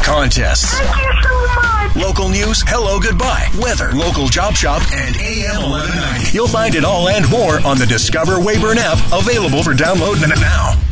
contests. Thank you so much. Local news, hello, goodbye, weather, local job shop, and AM 1190. You'll find it all and more on the Discover Wayburn app, available for download now.